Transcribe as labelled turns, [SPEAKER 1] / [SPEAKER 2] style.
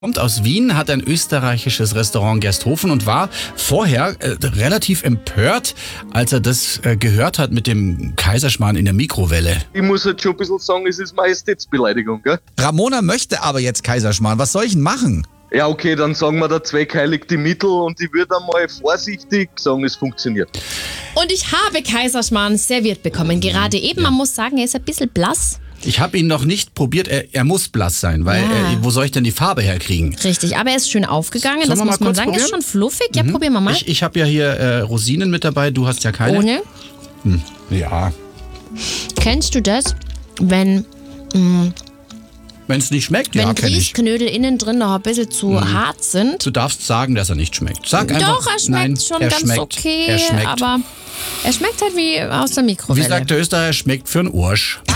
[SPEAKER 1] Kommt aus Wien, hat ein österreichisches Restaurant Gersthofen und war vorher relativ empört, als er das gehört hat mit dem Kaiserschmarrn in der Mikrowelle.
[SPEAKER 2] Ich muss halt schon ein bisschen sagen, es ist Majestätsbeleidigung, gell?
[SPEAKER 3] Ramona möchte aber jetzt Kaiserschmarrn. Was soll ich denn machen?
[SPEAKER 2] Ja, okay, dann sagen wir, der Zweck heiligt die Mittel und ich würde einmal vorsichtig sagen, es funktioniert.
[SPEAKER 4] Und ich habe Kaiserschmarrn serviert bekommen. Gerade eben, man muss sagen, er ist ein bisschen blass.
[SPEAKER 1] Ich habe ihn noch nicht probiert, er muss blass sein, weil wo soll ich denn die Farbe herkriegen?
[SPEAKER 4] Richtig, aber er ist schön aufgegangen,
[SPEAKER 1] Sollen
[SPEAKER 4] das
[SPEAKER 1] wir mal
[SPEAKER 4] muss man
[SPEAKER 1] kurz
[SPEAKER 4] sagen.
[SPEAKER 1] probieren?
[SPEAKER 4] Ist schon fluffig. Ja, probieren wir mal.
[SPEAKER 1] Ich habe ja hier Rosinen mit dabei, du hast ja keine.
[SPEAKER 4] Ohne.
[SPEAKER 1] Ja.
[SPEAKER 4] Kennst du das, wenn
[SPEAKER 1] Wenn es nicht schmeckt, ja, kenn ich.
[SPEAKER 4] Grießknödel innen drin noch ein bisschen zu hart sind?
[SPEAKER 1] Du darfst sagen, dass er nicht schmeckt. Sag einfach,
[SPEAKER 4] Doch, er schmeckt
[SPEAKER 1] nein,
[SPEAKER 4] schon
[SPEAKER 1] er
[SPEAKER 4] ganz
[SPEAKER 1] schmeckt,
[SPEAKER 4] okay,
[SPEAKER 1] er schmeckt.
[SPEAKER 4] aber er schmeckt halt wie aus der
[SPEAKER 1] Wie
[SPEAKER 4] Mikrowelle.
[SPEAKER 1] sagt der Österreicher, schmeckt für einen Arsch.